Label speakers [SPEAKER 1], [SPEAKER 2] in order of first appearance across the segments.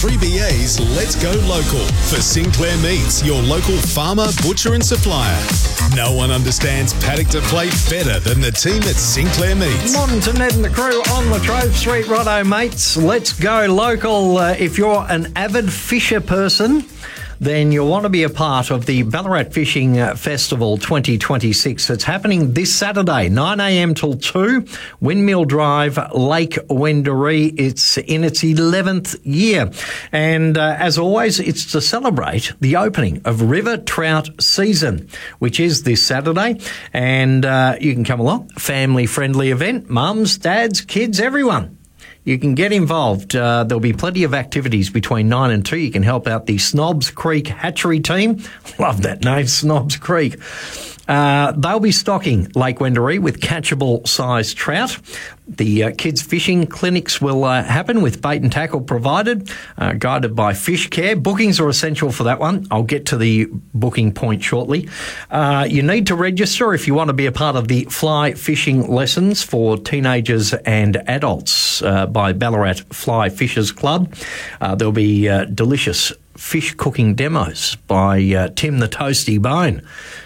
[SPEAKER 1] 3BA's Let's Go Local for Sinclair Meats, your local farmer, butcher and supplier. No one understands paddock to plate better than the team at Sinclair Meats.
[SPEAKER 2] Morning to Ned and the crew on Latrobe Street. Righto, mates. Let's go local. If you're an avid fisher person, then you'll want to be a part of the Ballarat Fishing Festival 2026. It's happening this Saturday, 9 a.m. till 2, Windmill Drive, Lake Wendouree. It's in its 11th year. And as always, it's to celebrate the opening of river trout season, which is this Saturday. And you can come along. Family-friendly event. Mums, dads, kids, everyone. You can get involved. There'll be plenty of activities between 9 and 2. You can help out the Snobs Creek Hatchery team. Love that name, Snobs Creek. They'll be stocking Lake Wendouree with catchable sized trout. The kids fishing clinics will happen with bait and tackle provided, guided by Fish Care. Bookings are essential for that one. I'll get to the booking point shortly. You need to register if you want to be a part of the fly fishing lessons for teenagers and adults by Ballarat Fly Fishers Club. There'll be delicious fish cooking demos by Tim the Toasty Bone.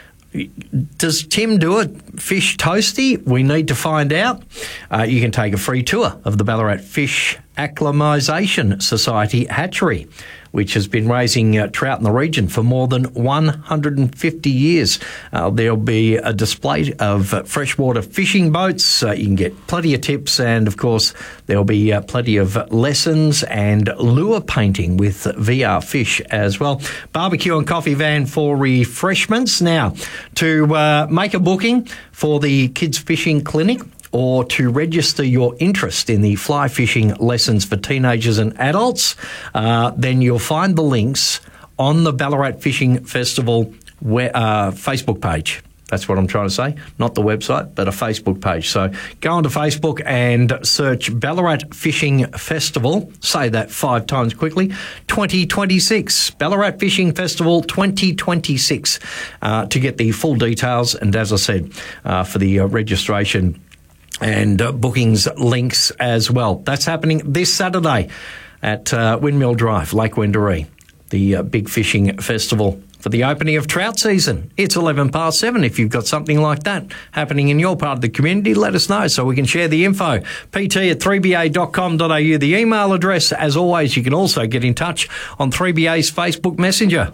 [SPEAKER 2] Does Tim do a fish toasty? We need to find out. You can take a free tour of the Ballarat Fish Acclimatisation Society hatchery, which has been raising trout in the region for more than 150 years. There'll be a display of freshwater fishing boats. You can get plenty of tips, and of course there'll be plenty of lessons and lure painting with VR fish as well. Barbecue and coffee van for refreshments. Now, to make a booking for the kids fishing clinic, or to register your interest in the fly fishing lessons for teenagers and adults, then you'll find the links on the Ballarat Fishing Festival Facebook page. That's what I'm trying to say. Not the website, but a Facebook page. So go onto Facebook and search Ballarat Fishing Festival. Say that 5 times quickly. 2026. Ballarat Fishing Festival 2026 to get the full details. And as I said, for the registration and bookings links as well. That's happening this Saturday at Windmill Drive, Lake Wendouree, the big fishing festival for the opening of trout season. It's 7:11. If you've got something like that happening in your part of the community, let us know so we can share the info. pt@3ba.com.au, the email address. As always, you can also get in touch on 3BA's Facebook Messenger.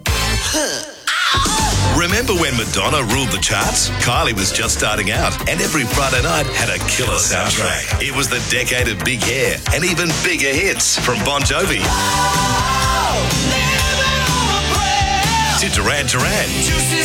[SPEAKER 3] Remember when Madonna ruled the charts? Kylie was just starting out, and every Friday night had a killer soundtrack. It was the decade of big hair and even bigger hits from Bon Jovi to Duran Duran.